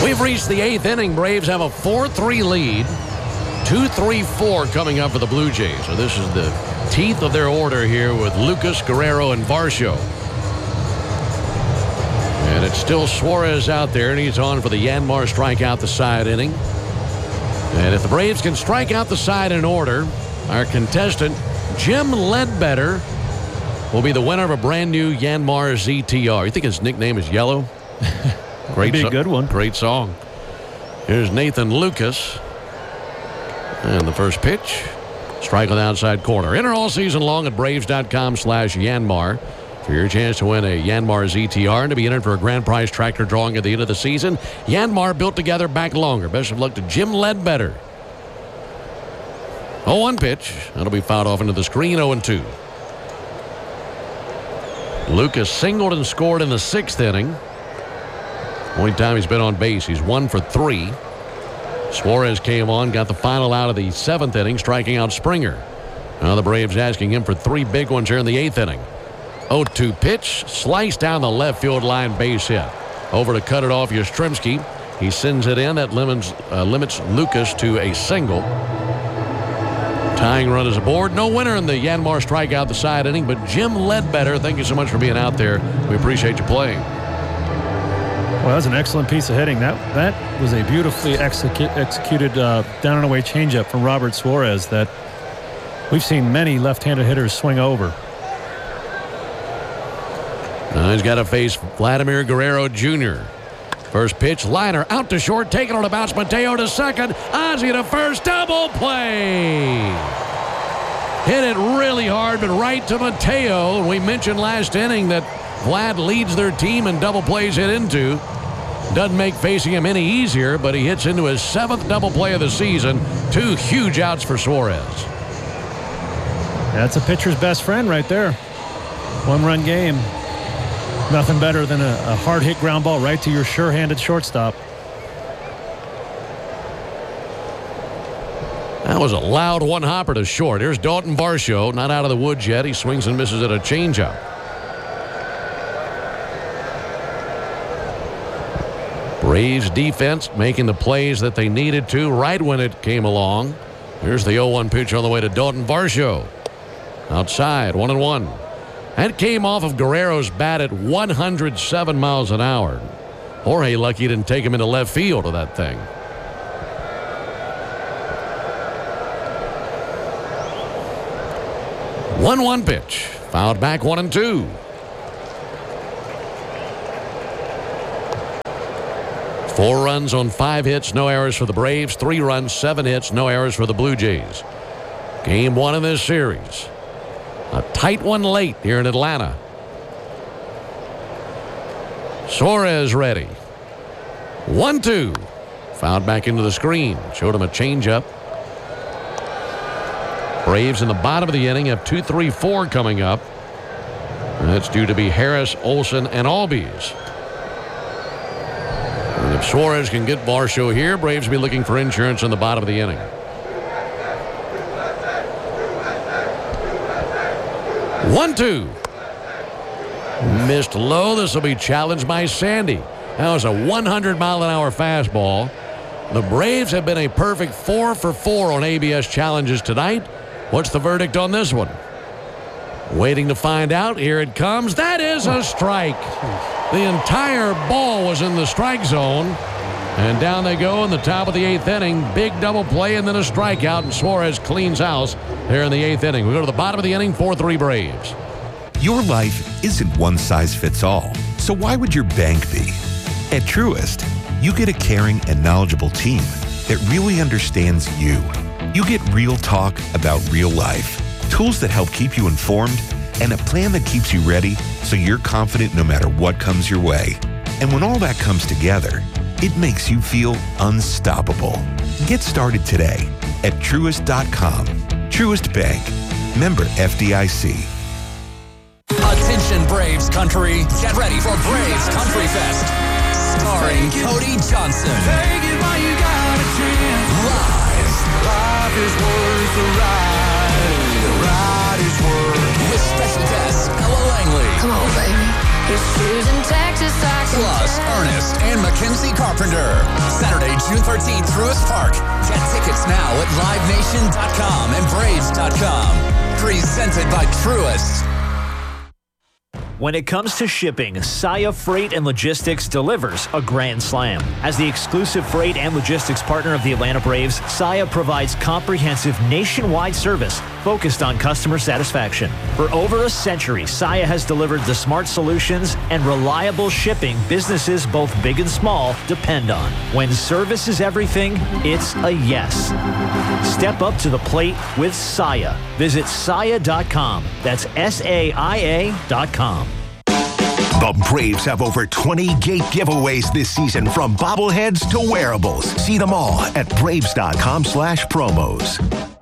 We've reached the 8th inning. Braves have a 4-3 lead. 2-3-4 coming up for the Blue Jays. So this is the teeth of their order here with Lucas, Guerrero, and Varsho. And it's still Suarez out there, and he's on for the Yanmar strikeout the side inning. And if the Braves can strike out the side in order, our contestant, Jim Ledbetter, will be the winner of a brand new Yanmar ZTR. You think his nickname is Yellow? Great, be a good one. Great song. Here's Nathan Lucas. And the first pitch, strike on the outside corner. Enter all season long at Braves.com/Yanmar for your chance to win a Yanmar ZTR and to be entered for a grand prize tractor drawing at the end of the season. Yanmar, built together, back longer. Best of luck to Jim Ledbetter. 0-1 pitch. That'll be fouled off into the screen. 0-2. Lucas singled and scored in the 6th inning. Only time he's been on base. He's 1 for 3. Suarez came on, got the final out of the 7th inning, striking out Springer. Now the Braves asking him for 3 big ones here in the 8th inning. 0-2 pitch, sliced down the left field line, base hit. Over to cut it off, Yastrzemski. He sends it in. That limits Lucas to a single. Tying run is aboard. No winner in the Yanmar strikeout the side inning, but Jim Ledbetter, thank you so much for being out there. We appreciate you playing. Well, that was an excellent piece of hitting. That was a beautifully executed down and away changeup from Robert Suarez that we've seen many left-handed hitters swing over. Now he's got to face Vladimir Guerrero Jr. First pitch, liner out to short, taken on a bounce. Mateo to second, Ozzie to first, double play. Hit it really hard, but right to Mateo. We mentioned last inning that Vlad leads their team in double plays hit into. Doesn't make facing him any easier, but he hits into his 7th double play of the season. 2 huge outs for Suarez. That's a pitcher's best friend right there. 1-run game. Nothing better than a hard-hit ground ball right to your sure-handed shortstop. That was a loud one-hopper to short. Here's Dalton Varsho, not out of the woods yet. He swings and misses at a changeup. Braves defense making the plays that they needed to right when it came along. Here's the 0-1 pitch on the way to Dalton Varsho. Outside, 1-1. That came off of Guerrero's bat at 107 miles an hour. Jorge lucky didn't take him into left field of that thing. One pitch. Fouled back, 1-2. Four runs on 5 hits, no errors for the Braves. 3 runs, 7 hits, no errors for the Blue Jays. Game 1 in this series. A tight one late here in Atlanta. Suarez ready. 1-2. Fouled back into the screen. Showed him a changeup. Braves in the bottom of the inning have 2-3-4 coming up. And that's due to be Harris, Olsen, and Albies. And if Suarez can get Varsho here, Braves will be looking for insurance in the bottom of the inning. 1-2. Missed low. This will be challenged by Sandy. That was a 100-mile-an-hour fastball. The Braves have been a perfect 4 for 4 on ABS challenges tonight. What's the verdict on this one? Waiting to find out. Here it comes. That is a strike. The entire ball was in the strike zone. And down they go in the top of the 8th inning. Big double play and then a strikeout. And Suarez cleans house there in the 8th inning. We go to the bottom of the inning, 4-3 Braves. Your life isn't one size fits all. So why would your bank be? At Truist, you get a caring and knowledgeable team that really understands you. You get real talk about real life, tools that help keep you informed, and a plan that keeps you ready so you're confident no matter what comes your way. And when all that comes together, it makes you feel unstoppable. Get started today at Truist.com. Truist Bank. Member FDIC. Attention Braves country. Get ready for Braves Country Fest. Starring Cody Johnson. Take it while you got a chance. Live. Life is worth the ride. The ride is worth. With special guest Ella Langley. Come on, baby. He's choosing Texas, I can Plus, tell. Ernest and Mackenzie Carpenter. Saturday, June 13th, Truist Park. Get tickets now at livenation.com and braves.com. Presented by Truist. When it comes to shipping, Saia Freight and Logistics delivers a grand slam. As the exclusive freight and logistics partner of the Atlanta Braves, Saia provides comprehensive nationwide service focused on customer satisfaction. For over a century, Saia has delivered the smart solutions and reliable shipping businesses both big and small depend on. When service is everything, it's a yes. Step up to the plate with Saia. Visit Saia.com. That's SAIA.com. The Braves have over 20 gate giveaways this season, from bobbleheads to wearables. See them all at Braves.com/promos.